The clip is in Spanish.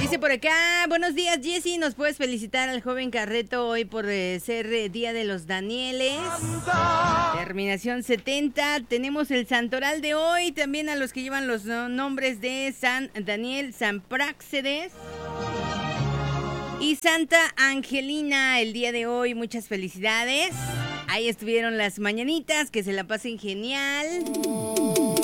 Dice por acá, buenos días Jessy, ¿nos puedes felicitar al joven Carreto hoy por ser Día de los Danieles? Terminación 70, tenemos el santoral de hoy, también a los que llevan los nombres de San Daniel, San Práxedes y Santa Angelina el día de hoy, muchas felicidades. Ahí estuvieron las mañanitas, que se la pasen genial.